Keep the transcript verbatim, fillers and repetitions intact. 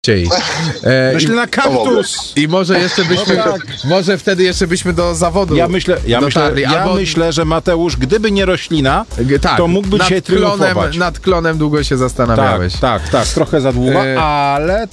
E, Myślę na kaktus! I może jeszcze byśmy, No tak. może wtedy jeszcze byśmy do zawodu Ja myślę, ja myślę, dotarli. ja Albo, myślę, że Mateusz, gdyby nie roślina, tak, to mógłby nad dzisiaj klonem, triumfować. nad klonem długo się zastanawiałeś. Tak, tak, tak, trochę za długo, E, ale